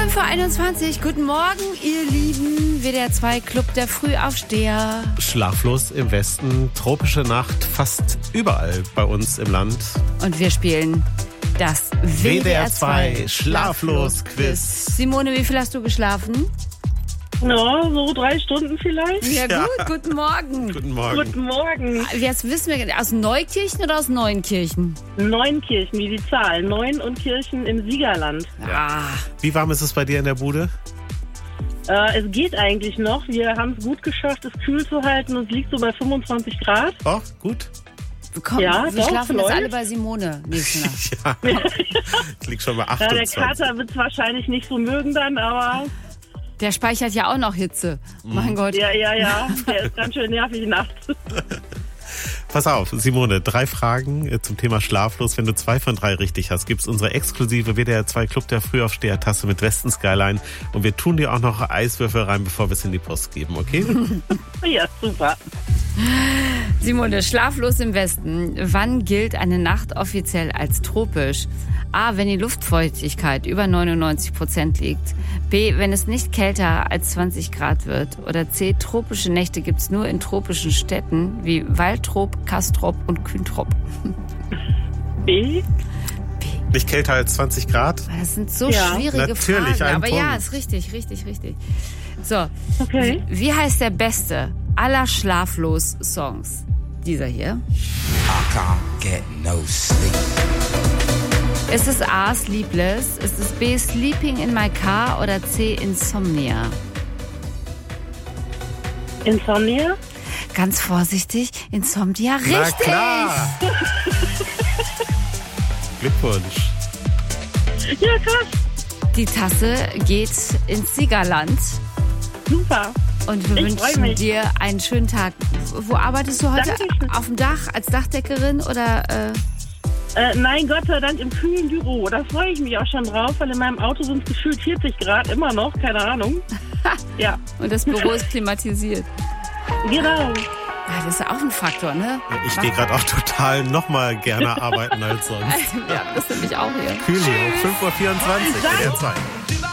5:21 Uhr, guten Morgen, ihr Lieben. WDR 2 Club der Frühaufsteher. Schlaflos im Westen, tropische Nacht fast überall bei uns im Land. Und wir spielen das WDR 2 Schlaflos-Quiz. Simone, wie viel hast du geschlafen? Ja, so 3 Stunden vielleicht. Ja gut, guten Morgen. Guten Morgen. Guten Morgen. Jetzt wissen wir, aus Neukirchen oder aus Neunkirchen? Neunkirchen, wie die Zahl. 9 und Kirchen im Siegerland. Ah, Wie warm ist es bei dir in der Bude? Es geht eigentlich noch. Wir haben es gut geschafft, es kühl zu halten. Es liegt so bei 25 Grad. Oh, gut. komm, Ja, wir doch, schlafen jetzt läuft. alle bei Simone nächste Nacht. Ja, es liegt schon bei Ja, der 28. Kater wird es wahrscheinlich nicht so mögen dann, aber Der speichert ja auch noch Hitze. Mein Gott. ja. Der ist ganz schön nervig nachts. Pass auf, Simone, 3 Fragen zum Thema Schlaflos. Wenn du 2 von 3 richtig hast, gibt's unsere exklusive WDR 2 Club der Frühaufsteher-Tasse mit Westen Skyline. Und wir tun dir auch noch Eiswürfel rein, bevor wir es in die Post geben, okay? Ja, super. Simone, schlaflos im Westen. Wann gilt eine Nacht offiziell als tropisch? A, wenn die Luftfeuchtigkeit über 99% liegt. B, wenn es nicht kälter als 20 Grad wird. Oder C, tropische Nächte gibt's nur in tropischen Städten wie Waltrop, Kastrop und Küntrop. B? Nicht kälter als 20 Grad? Das sind so Ja. schwierige Natürlich, Fragen. ein Aber Punkt. ja, ist richtig. So, Okay. wie heißt der beste aller Schlaflos-Songs? Dieser hier. I can't get no sleep. Ist es A, Sleepless? Ist es B, Sleeping in my car? Oder C, Insomnia? Insomnia? Ganz vorsichtig, Insomnia, richtig! Na klar! Glückwunsch. Ja, krass. Die Tasse geht ins Siegerland Super. und wir Ich freu wünschen mich. dir einen schönen Tag. Wo arbeitest du heute? Dankeschön. Auf dem Dach als Dachdeckerin oder? Nein, Gott sei Dank im kühlen Büro. Da freue ich mich auch schon drauf, weil in meinem Auto sind es gefühlt 40 Grad, immer noch, keine Ahnung. Ja, Und das Büro ist klimatisiert. genau. Ja, das ist ja auch ein Faktor, ne? Ich gehe gerade auch total nochmal gerne arbeiten als sonst. Ja, das finde ich auch hier. Kühli, 5:24 Uhr, WDR 2.